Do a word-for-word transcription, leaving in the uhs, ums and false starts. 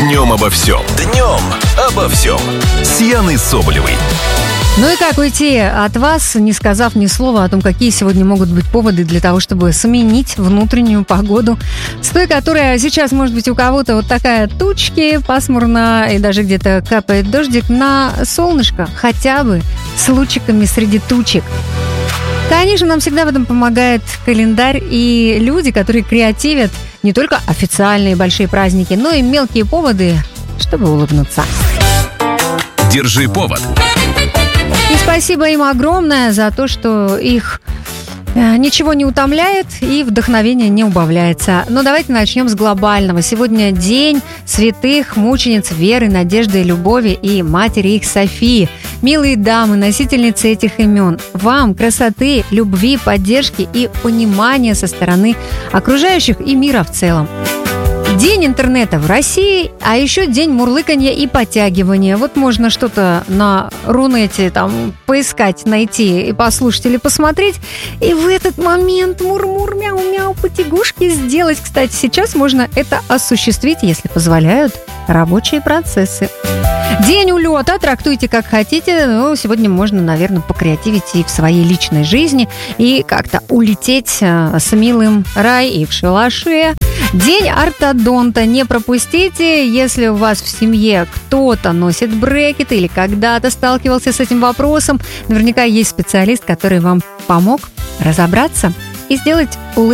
Днем обо всем. Днем обо всем. С Яной Соболевой. Ну и как уйти от вас, не сказав ни слова о том, какие сегодня могут быть поводы для того, чтобы сменить внутреннюю погоду, с той, которая сейчас, может быть, у кого-то вот такая тучки, пасмурно, и даже где-то капает дождик, на солнышко, хотя бы с лучиками среди тучек. Конечно, нам всегда в этом помогает календарь и люди, которые креативят не только официальные большие праздники, но и мелкие поводы, чтобы улыбнуться. Держи повод. И спасибо им огромное за то, что их э, ничего не утомляет и вдохновение не убавляется. Но давайте начнем с глобального. Сегодня день святых мучениц веры, надежды и любови и матери их Софии. Милые дамы, носительницы этих имен, вам красоты, любви, поддержки и понимания со стороны окружающих и мира в целом. День интернета в России, а еще день мурлыканья и подтягивания. Вот можно что-то на Рунете там поискать, найти и послушать или посмотреть. И в этот момент мур-мур-мяу-мяу потягушки сделать. Кстати, сейчас можно это осуществить, если позволяют рабочие процессы. День улета, трактуйте как хотите, но сегодня можно, наверное, покреативить и в своей личной жизни, и как-то улететь с милым рай и в шалаше. День ортодонта не пропустите, если у вас в семье кто-то носит брекеты или когда-то сталкивался с этим вопросом, наверняка есть специалист, который вам помог разобраться и сделать улыбку